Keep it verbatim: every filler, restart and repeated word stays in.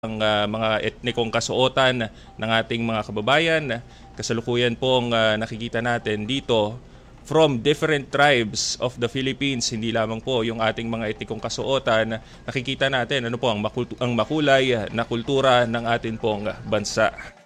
ang uh, mga etnikong kasuotan ng ating mga kababayan. Kasalukuyan pong uh, nakikita natin dito from different tribes of the Philippines, hindi lamang po yung ating mga etnikong kasuotan, nakikita natin ano po ang, makulay na kultura ng ating pong bansa.